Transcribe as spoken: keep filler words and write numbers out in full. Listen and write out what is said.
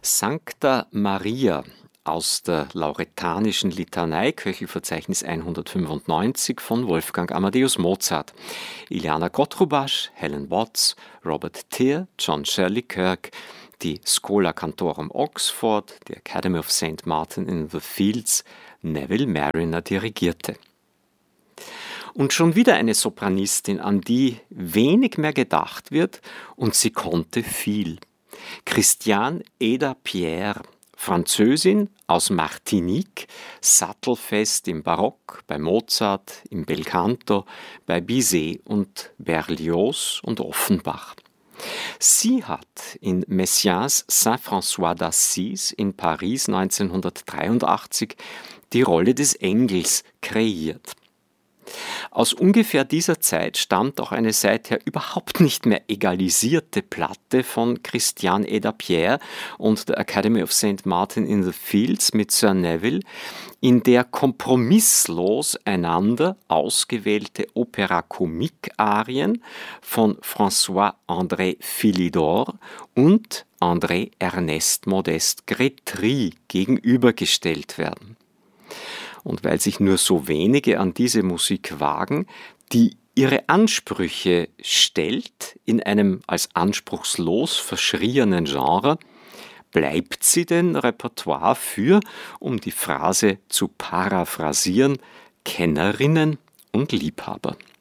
Sancta Maria aus der lauretanischen Litanei, Köchelverzeichnis hundertfünfundneunzig von Wolfgang Amadeus Mozart. Iliana Kottrubasch, Helen Watts, Robert Teare, John Shirley Kirk, die Schola Cantorum Oxford, die Academy of Saint Martin in the Fields, Neville Marriner dirigierte. Und schon wieder eine Sopranistin, an die wenig mehr gedacht wird, und sie konnte viel. Christiane Eda-Pierre, Französin aus Martinique, sattelfest im Barock, bei Mozart, im Belcanto, bei Bizet und Berlioz und Offenbach. Sie hat in Messiaens Saint-François d'Assise in Paris neunzehnhundertdreiundachtzig die Rolle des Engels kreiert. Aus ungefähr dieser Zeit stammt auch eine seither überhaupt nicht mehr egalisierte Platte von Christiane Eda-Pierre und der Academy of Saint Martin in the Fields mit Sir Neville, in der kompromisslos einander ausgewählte Opera-Comique-Arien von François-André Philidor und André-Ernest Modeste Grétry gegenübergestellt werden. Und weil sich nur so wenige an diese Musik wagen, die ihre Ansprüche stellt in einem als anspruchslos verschrienen Genre, bleibt sie denn Repertoire für, um die Phrase zu paraphrasieren, Kennerinnen und Liebhaber.